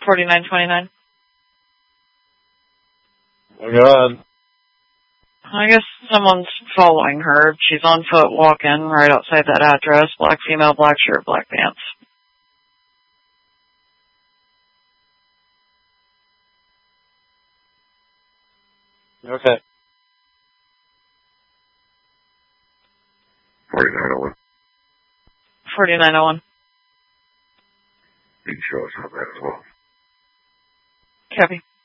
4929. Oh, God. I guess someone's following her. She's on foot walking right outside that address. Black female, black shirt, black pants. Okay. 4901. 4901. You can show us how that as well. Copy.